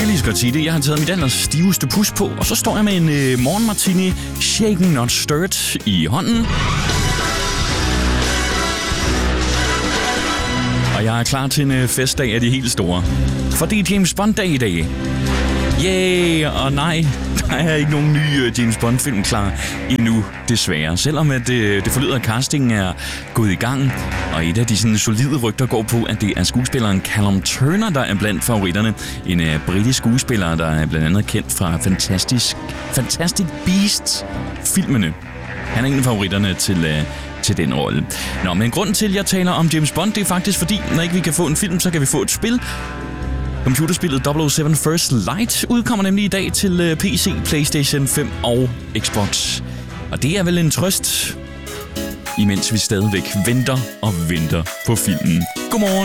kan lige så godt sige det. Jeg har taget mit allerstiveste pus på, og så står jeg med en morgenmartini shaken not stirred i hånden. Og jeg er klar til en festdag af de helt store. For det er James Bond-dag i dag. Yeah, og nej, der er ikke nogen ny James Bond-film klar endnu, desværre. Selvom at det forlyder, at castingen er gået i gang, og et af de sådan solide rygter går på, at det er skuespilleren Callum Turner, der er blandt favoritterne. En britisk skuespiller, der er blandt andet kendt fra Fantastic Beasts-filmene. Han er en af favoritterne til den rolle. Nå, men grunden til, at jeg taler om James Bond, det er faktisk fordi, når ikke vi kan få en film, så kan vi få et spil. Computerspillet 007 First Light udkommer nemlig i dag til PC, PlayStation 5 og Xbox. Og det er vel en trøst, imens vi stadigvæk venter på filmen. Godmorgen!